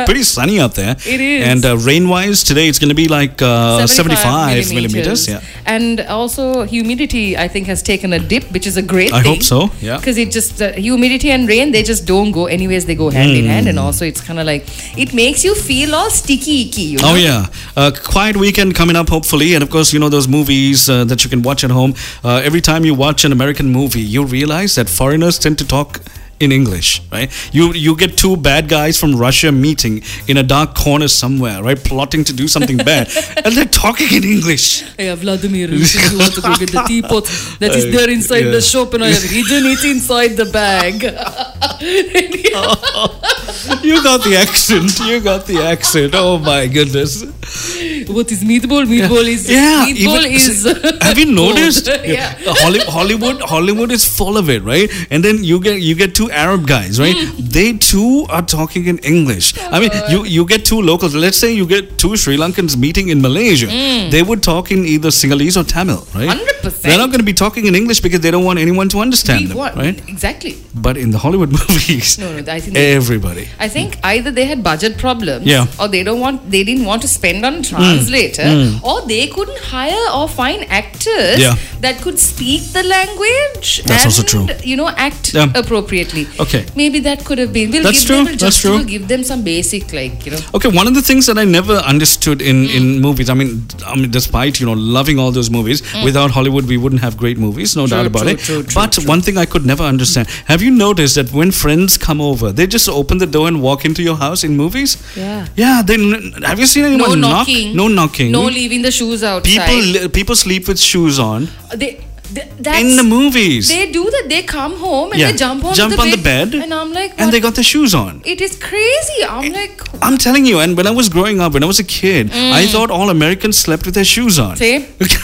pretty sunny out there. It is. And rain-wise, today it's going to be like 75 millimeters. Yeah. And also humidity, I think, has taken a dip, which is a great I thing. hope so, yeah. Because it just, humidity and rain, they just don't go anyways, they go hand in hand. And also it's kind of like, it makes you feel all sticky icky, you know? Oh, yeah. Quiet weekend coming up, hopefully. And of course, you know those movies that you can watch at home. Every time you watch an American movie, you realize that foreigners tend to talk in English, right? You get two bad guys from Russia meeting in a dark corner somewhere, right? Plotting to do something bad. And they're talking in English. Hey, Vladimir, you think you want to go get the teapot that is there inside the shop and I have hidden it inside the bag. You got the accent. You got the accent. Oh my goodness. What is meatball? Meatball is... Yeah. Meatball is... Have you noticed? Yeah. Hollywood is full of it, right? And then you get two Arab guys, right? They too are talking in English. I mean, you get two locals. Let's say you get two Sri Lankans meeting in Malaysia. They would talk in either Sinhalese or Tamil, right? 100%. They're not going to be talking in English because they don't want anyone to understand them, right? Exactly. But in the Hollywood movies, No, I think everybody. I think either they had budget problems, Yeah. or they didn't want to spend on a translator, or they couldn't hire or find actors that could speak the language. That's and, also true. You know, act appropriately. Okay. Maybe that could have been. That's true. We'll give them some basic, like, you know. Okay, one of the things that I never understood in movies, I mean, despite, you know, loving all those movies, without Hollywood, we wouldn't have great movies, no doubt about it. But one thing I could never understand, have you noticed that when friends come over, they just open the door and walk into your house in movies? Yeah. Yeah, have you seen anyone knock? No knocking. No leaving the shoes outside. People sleep with shoes on. That's, in the movies. They do that. They come home and they jump on the bed. And I'm like, what? And they got their shoes on. It is crazy. I'm telling you, and when I was growing up, when I was a kid, I thought all Americans slept with their shoes on. Same.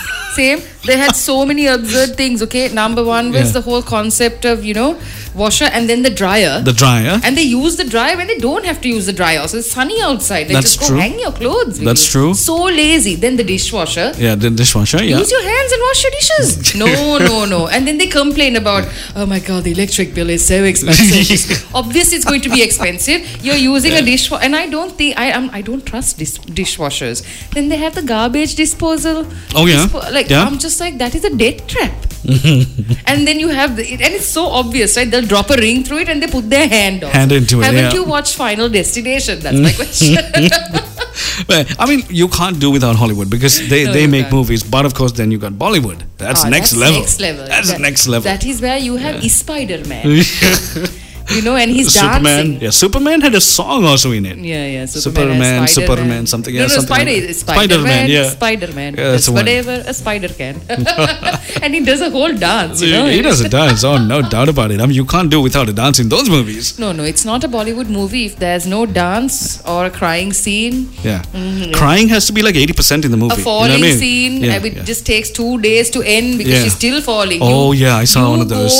They had so many absurd things, okay? Number one was the whole concept of, you know, washer and then the dryer. The dryer. And they use the dryer when they don't have to use the dryer. So it's sunny outside. Like, That's just true. Go hang your clothes. That's true. So lazy. Then the dishwasher. Yeah, the dishwasher, yeah. Use your hands and wash your dishes. No. And then they complain about, oh my God, the electric bill is so expensive. Obviously, it's going to be expensive. You're using a dishwasher. And I don't think, I don't trust dishwashers. Then they have the garbage disposal. Oh, yeah. I'm just like, that is a death trap. And then you have, and it's so obvious, right? They'll drop a ring through it and they put their hand into it. Haven't you watched Final Destination? That's my question. Well, I mean, you can't do without Hollywood because they make movies. But of course, then you got Bollywood. That's next level. That's next level. That is where you have Spider-Man. You know, and he's dancing. Yeah, Superman had a song also in it. Yeah, Superman, something. No, Spider-Man. Yeah. Spider-Man. Yeah, that's whatever a spider can. And he does a whole dance. You know? He does a dance. Oh, no doubt about it. I mean, you can't do without a dance in those movies. No, it's not a Bollywood movie if there's no dance or a crying scene. Yeah. Crying has to be like 80% in the movie. A falling scene. It just takes 2 days to end because she's still falling. Oh, I saw one of those.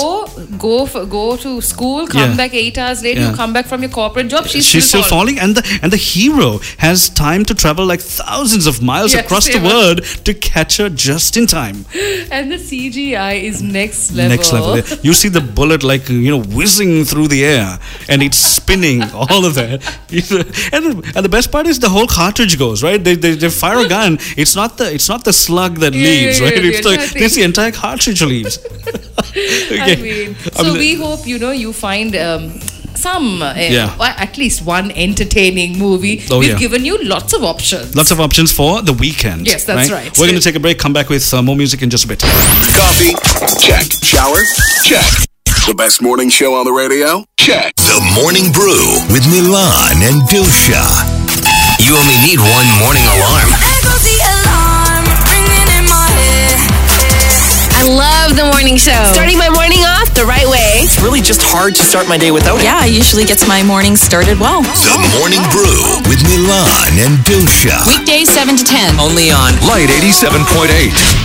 Go to school, come back 8 hours later, you come back from your corporate job, she's still falling. And the hero has time to travel like thousands of miles across the world to catch her just in time. And the CGI is next level. You see the bullet like, you know, whizzing through the air and it's spinning, all of that. And the best part is the whole cartridge goes, right? They fire a gun. It's not the slug that leaves, right? It's the entire cartridge leaves. Okay. We hope, you know, you find some, or at least one entertaining movie. We've given you lots of options. Lots of options for the weekend. Yes, that's right. We're going to take a break, come back with more music in just a bit. Coffee? Check. Shower? Check. The best morning show on the radio? Check. The Morning Brew with Milan and Dilsha. You only need one morning alarm. I love the morning show. Starting my morning off the right way. It's really just hard to start my day without it. Yeah, usually gets my morning started well. The Morning Brew with Milan and Dilsha. Weekdays 7 to 10. Only on Light 87.8.